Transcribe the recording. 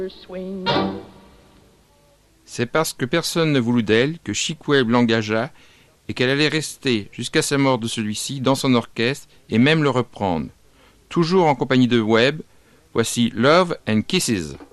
C'est parce que personne ne voulut d'elle que Chick Webb l'engagea et qu'elle allait rester jusqu'à sa mort de celui-ci dans son orchestre et même le reprendre. Toujours en compagnie de Webb, voici Love and Kisses.